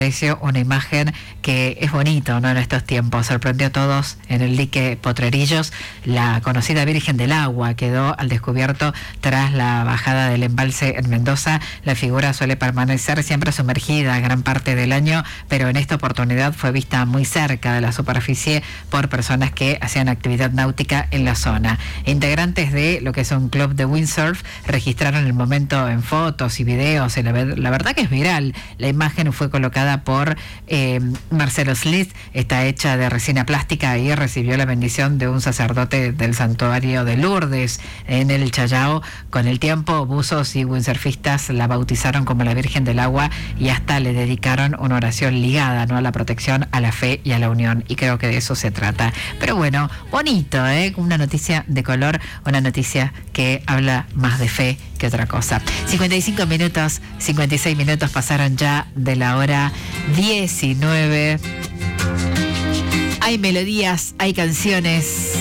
Una imagen que es bonito, ¿no? En estos tiempos sorprendió a todos en el dique Potrerillos. La conocida Virgen del Agua quedó al descubierto tras la bajada del embalse en Mendoza. La figura suele permanecer siempre sumergida gran parte del año, pero en esta oportunidad fue vista muy cerca de la superficie por personas que hacían actividad náutica en la zona. Integrantes de lo que es un club de windsurf registraron el momento en fotos y videos. La verdad que es viral. La imagen fue colocada por Marcelo Sliss, está hecha de resina plástica y recibió la bendición de un sacerdote del santuario de Lourdes en el Chayao. Con el tiempo, buzos y windsurfistas la bautizaron como la Virgen del Agua y hasta le dedicaron una oración ligada, ¿no?, a la protección, a la fe y a la unión, y creo que de eso se trata. Pero bueno, bonito, una noticia de color, una noticia que habla más de fe que otra cosa. 55 minutos, 56 minutos pasaron ya de la hora 19. Hay melodías, hay canciones.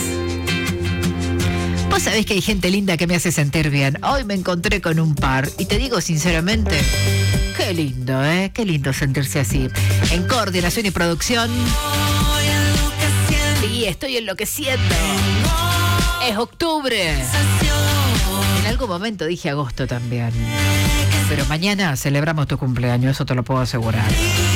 Vos sabés que hay gente linda que me hace sentir bien. Hoy me encontré con un par y te digo sinceramente, qué lindo, qué lindo sentirse así. En coordinación y producción. Sí, estoy enloqueciendo. Es octubre. En algún momento dije agosto también. Pero mañana celebramos tu cumpleaños, eso te lo puedo asegurar.